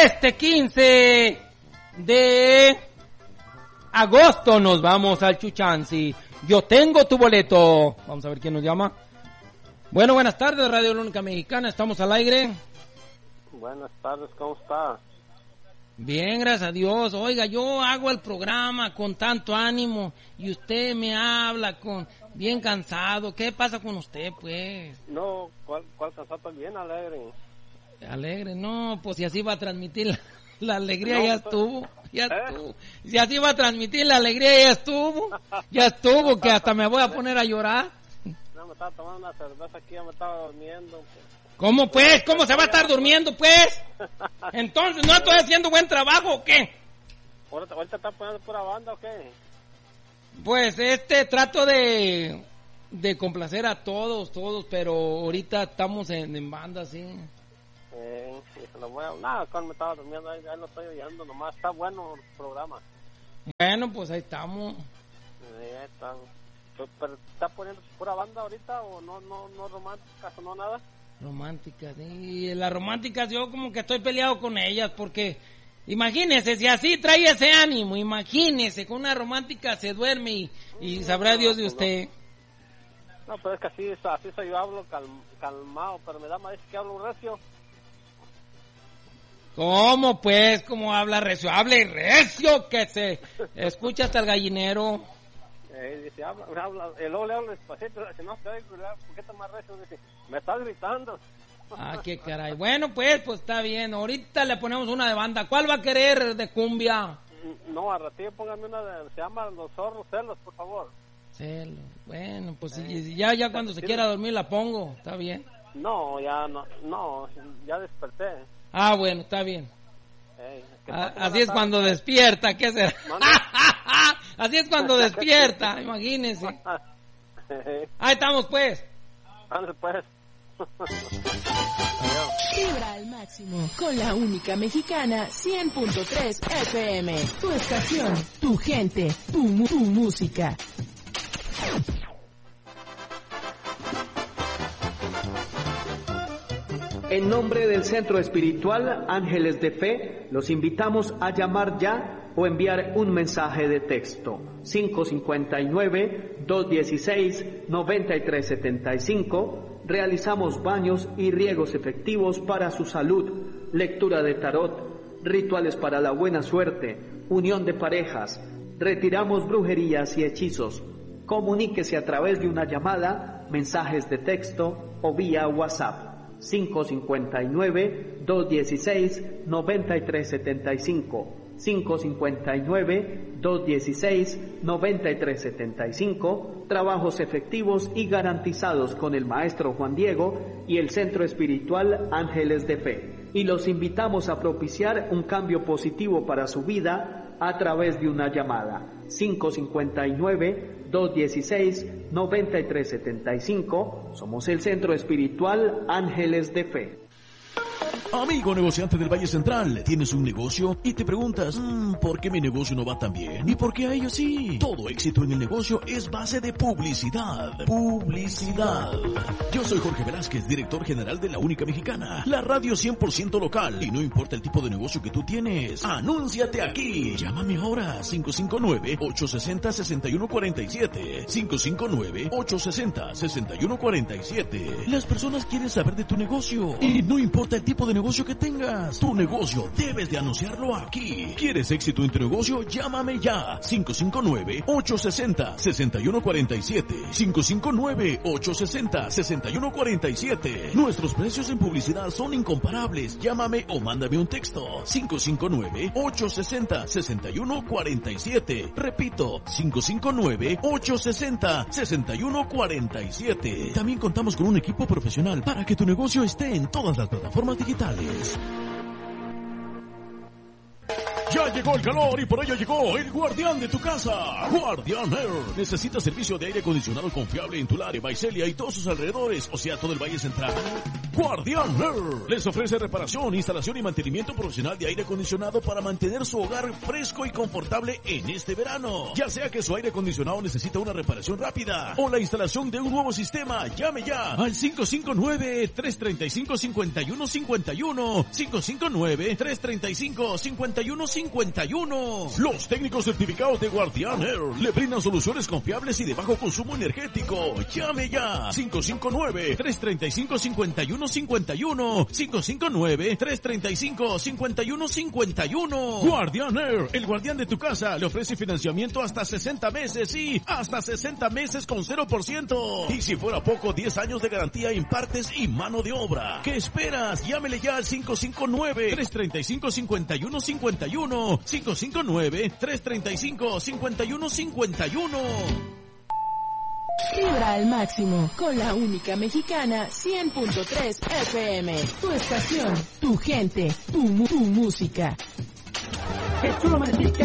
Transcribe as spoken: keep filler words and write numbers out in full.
este quince de agosto nos vamos al Chuchánsi. Yo tengo tu boleto. Vamos a ver quién nos llama. Bueno, buenas tardes, Radio La Única Mexicana, estamos al aire. Buenas tardes, ¿cómo está? Bien, gracias a Dios. Oiga, yo hago el programa con tanto ánimo y usted me habla con bien cansado. ¿Qué pasa con usted, pues? No, ¿cuál, cuál cansado? Bien alegre. Alegre, no, pues si así va a transmitir la, la alegría, no, ya pues, estuvo, ya ¿eh? estuvo. Si así va a transmitir la alegría, ya estuvo, ya estuvo, que hasta me voy a poner a llorar. No, me estaba tomando una cerveza aquí, ya me estaba durmiendo. Pues. ¿Cómo pues? ¿Cómo se va a estar durmiendo, pues? Entonces, ¿no estoy haciendo buen trabajo o qué? ¿Ahorita, ahorita está poniendo pura banda o qué? Pues este, trato de, de complacer a todos, todos, pero ahorita estamos en, en banda, sí. Eh, sí, se lo voy a... Nada, cuando me estaba durmiendo, ahí, ahí lo estoy oyendo, nomás está bueno el programa. Bueno, pues ahí estamos. Sí, ahí está. Pero, pero, ¿está poniendo pura banda ahorita o no, no, no románticas o no nada? Románticas, y las románticas yo como que estoy peleado con ellas porque imagínese, si así trae ese ánimo, imagínese, con una romántica se duerme y, y sabrá Dios de usted. No, pero es que así, así soy yo, hablo calm, calmado, pero me da más que hablo recio. ¿Cómo pues? ¿Cómo habla recio? Hable recio, que se escucha hasta el gallinero. Eh, dice, habla, habla, el luego le hablo despacito, dice, no, ¿por qué está más recio? Dice, me estás gritando. Ah, qué caray. Bueno, pues, pues está bien. Ahorita le ponemos una de banda. ¿Cuál va a querer de cumbia? No, a ratito póngame una de, se llama Los Zorros Celos, por favor. Celos. Bueno, pues eh, si, ya, ya cuando se quiera dormir la pongo, está bien. No, ya no, no, ya desperté. Ah, bueno, está bien. Eh, ah, así es cuando despierta, ¿qué será? Así es cuando despierta, imagínese. Ahí estamos, pues. Ándale, pues. Vibra al máximo con La Única Mexicana cien punto tres F M. Tu estación, tu gente, tu, tu música. En nombre del Centro Espiritual Ángeles de Fe, los invitamos a llamar ya o enviar un mensaje de texto. cinco cinco nueve, dos uno seis, nueve tres siete cinco. Realizamos baños y riegos efectivos para su salud, lectura de tarot, rituales para la buena suerte, unión de parejas. Retiramos brujerías y hechizos. Comuníquese a través de una llamada, mensajes de texto o vía WhatsApp. cinco cinco nueve, dos uno seis, nueve tres siete cinco. cinco cinco nueve, dos uno seis, nueve tres siete cinco. Trabajos efectivos y garantizados con el maestro Juan Diego y el Centro Espiritual Ángeles de Fe. Y los invitamos a propiciar un cambio positivo para su vida a través de una llamada. cinco cinco nueve, dos uno seis, nueve tres siete cinco. Somos el Centro Espiritual Ángeles de Fe. Amigo negociante del Valle Central, tienes un negocio y te preguntas, mmm, ¿por qué mi negocio no va tan bien? ¿Y por qué a ellos sí? Todo éxito en el negocio es base de publicidad. Publicidad. Yo soy Jorge Velázquez, director general de La Única Mexicana, la radio cien por ciento local. Y no importa el tipo de negocio que tú tienes, anúnciate aquí. Llámame ahora, cinco cinco nueve, ocho seis cero, seis uno cuatro siete. cinco cinco nueve, ocho seis cero, seis uno cuatro siete. Las personas quieren saber de tu negocio y no importa el tipo de negocio que tengas, tu negocio debes de anunciarlo aquí. ¿Quieres éxito en tu negocio? Llámame ya. cinco cinco nueve, ocho seis cero, seis uno cuatro siete. cinco cinco nueve, ocho seis cero, seis uno cuatro siete. Nuestros precios en publicidad son incomparables. Llámame o mándame un texto. cinco cinco nueve, ocho seis cero, seis uno cuatro siete. Repito, cinco cinco nueve, ocho seis cero, seis uno cuatro siete. También contamos con un equipo profesional para que tu negocio esté en todas las plataformas digitales. Ya llegó el calor y por ello llegó el guardián de tu casa, Guardian Air. ¿Necesitas servicio de aire acondicionado confiable en Tulare, Visalia y todos sus alrededores, o sea, todo el Valle Central? Guardian Air les ofrece reparación, instalación y mantenimiento profesional de aire acondicionado para mantener su hogar fresco y confortable en este verano. Ya sea que su aire acondicionado necesita una reparación rápida o la instalación de un nuevo sistema, llame ya al cinco cinco nueve, tres tres cinco, cinco uno cinco uno, cinco cinco nueve, tres tres cinco, cinco uno cinco uno. Los técnicos certificados de Guardian Air le brindan soluciones confiables y de bajo consumo energético. Llame ya cinco cinco nueve, tres tres cinco, cinco uno cinco uno, cinco cinco nueve, tres tres cinco, cinco uno cinco uno. Guardian Air, el guardián de tu casa, le ofrece financiamiento hasta sesenta meses y hasta sesenta meses con cero por ciento. Y si fuera poco, diez años de garantía en partes y mano de obra. ¿Qué esperas? Llámele ya al cinco cinco nueve, tres tres cinco, cinco uno cinco uno, cinco cinco nueve, tres tres cinco, cinco uno cinco uno. Vibra al máximo con la única mexicana cien punto tres F M. Tu estación, tu gente, tu, mu- tu música.